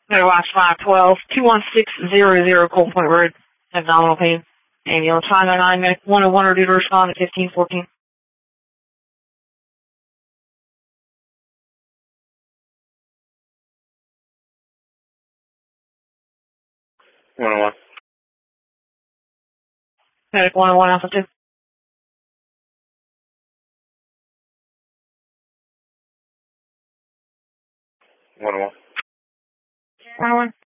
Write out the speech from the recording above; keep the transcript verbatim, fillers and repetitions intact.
Meadowatch five twelve, two one six zero zero Cold Point Road, abdominal pain. Ambulance five nine nine, medic one oh one are due to respond at fifteen fourteen. one oh one. Medic one oh one Alpha two. one oh one. one oh one.